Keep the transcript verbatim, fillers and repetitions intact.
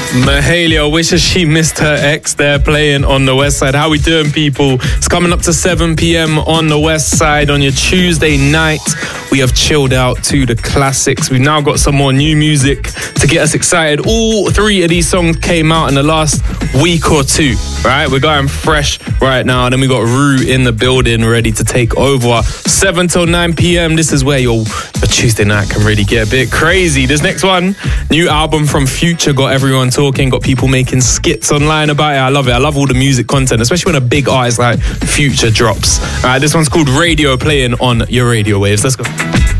Mahalia wishes she missed her ex there playing on the West Side. How we doing, people? It's coming up to seven p.m. on the West Side on your Tuesday night. We have chilled out to the classics. We've now got some more new music to get us excited. All three of these songs came out in the last week or two, right? We're going fresh right now. Then we got Rue in the building ready to take over. seven till nine p.m. This is where your, your Tuesday night can really get a bit crazy. This next one, new album from Future, got everyone talking, got people making skits online about it. I love it. I love all the music content, especially when a big artist like Future drops. All right, this one's called Radio, playing on your radio waves. Let's go.